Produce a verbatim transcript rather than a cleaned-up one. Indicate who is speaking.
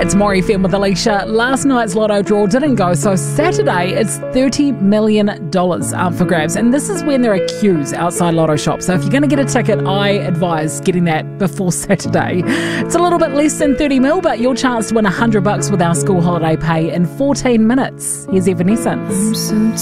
Speaker 1: It's More F M with Alicia. Last night's lotto draw didn't go, so Saturday it's thirty million dollars up for grabs. And this is when there are queues outside lotto shops. So if you're going to get a ticket, I advise getting that before Saturday. It's a little bit less than thirty mil, but your chance to win one hundred bucks with our school holiday pay in fourteen minutes. Here's Evanescence.